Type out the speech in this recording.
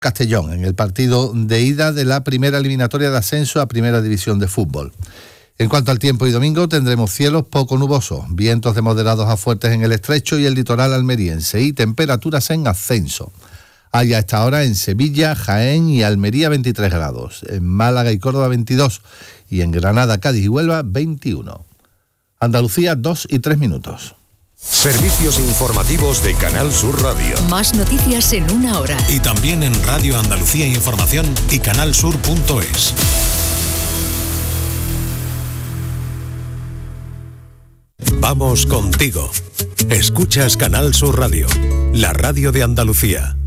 Castellón, en el partido de ida de la primera eliminatoria de ascenso a Primera División de Fútbol. En cuanto al tiempo y domingo, tendremos cielos poco nubosos, vientos de moderados a fuertes en el estrecho y el litoral almeriense y temperaturas en ascenso. Hay a esta hora en Sevilla, Jaén y Almería 23 grados, en Málaga y Córdoba 22 y en Granada, Cádiz y Huelva 21. Andalucía 2 y 3 minutos. Servicios informativos de Canal Sur Radio. Más noticias en una hora. Y también en Radio Andalucía Información y canalsur.es. Vamos contigo. Escuchas Canal Sur Radio, la radio de Andalucía.